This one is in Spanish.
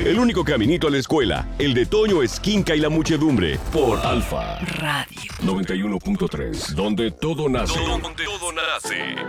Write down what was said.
El único caminito a la escuela, el de Toño Esquinca y la muchedumbre. Por Alfa Radio 91.3, donde todo nace. Donde todo nace.